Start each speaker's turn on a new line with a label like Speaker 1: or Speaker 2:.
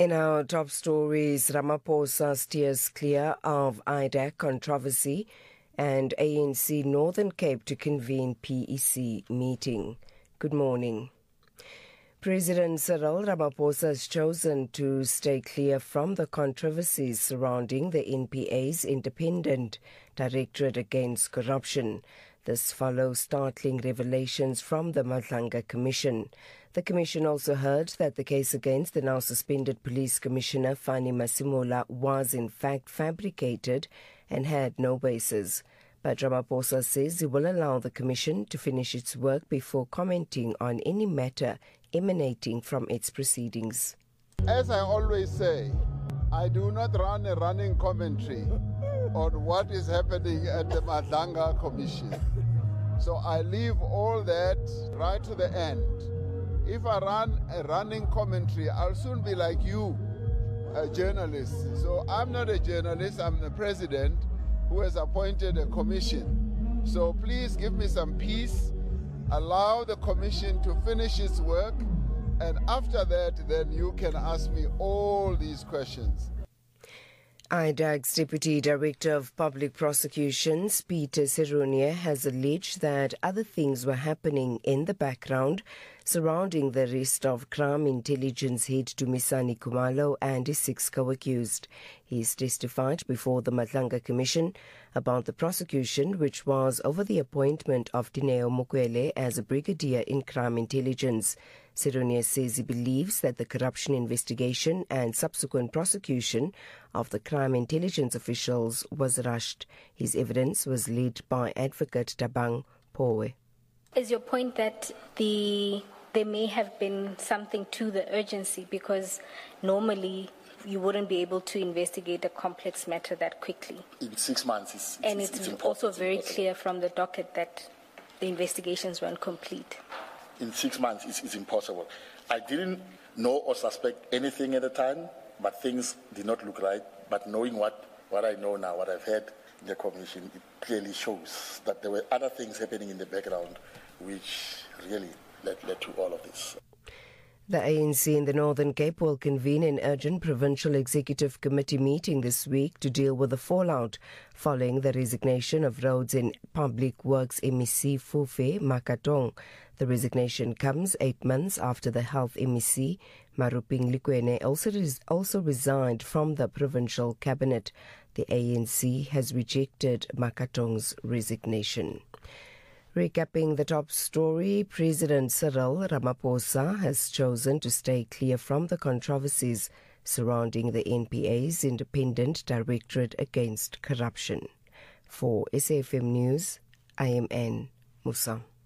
Speaker 1: In our top stories, Ramaphosa steers clear of IDAC controversy and ANC Northern Cape to convene PEC meeting. Good morning. President Cyril Ramaphosa has chosen to stay clear from the controversies surrounding the NPA's Independent Directorate Against Corruption. This follows startling revelations from the Madlanga Commission. The Commission also heard that the case against the now suspended Police Commissioner Fani Masemola was in fact fabricated and had no basis. But Ramaphosa says he will allow the Commission to finish its work before commenting on any matter emanating from its proceedings.
Speaker 2: As I always say, I do not run a running commentary on what is happening at the Madlanga Commission. So I leave all that right to the end. If I run a running commentary, I'll soon be like you, a journalist. So I'm not a journalist, I'm the president who has appointed a commission. So please give me some peace, allow the commission to finish its work, and after that, then you can ask me all these questions.
Speaker 1: IDAC's Deputy Director of Public Prosecutions, Peter Serunia, has alleged that other things were happening in the background surrounding the arrest of Crime Intelligence head Dumisani Khumalo and his 6 co-accused. He's testified before the Madlanga Commission about the prosecution, which was over the appointment of Dineo Mukwele as a brigadier in Crime Intelligence. Serunia says he believes that the corruption investigation and subsequent prosecution of the crime intelligence officials was rushed. His evidence was led by Advocate Tabang Powe.
Speaker 3: Is your point that there may have been something to the urgency, because normally you wouldn't be able to investigate a complex matter that quickly?
Speaker 4: In 6 months,
Speaker 3: it's also very clear from the docket that the investigations weren't complete.
Speaker 4: In 6 months, it's impossible. I didn't know or suspect anything at the time, but things did not look right. But knowing what I know now, what I've heard in the commission, it clearly shows that there were other things happening in the background which really led to all of this.
Speaker 1: The ANC in the Northern Cape will convene an urgent Provincial Executive Committee meeting this week to deal with the fallout following the resignation of Roads and Public Works MEC Fufe Makatong. The resignation comes 8 months after the Health MEC Maruping Likwene also resigned from the Provincial Cabinet. The ANC has rejected Makatong's resignation. Recapping the top story, President Cyril Ramaphosa has chosen to stay clear from the controversies surrounding the NPA's Independent Directorate Against Corruption. For SAFM News, I am Anne Musa.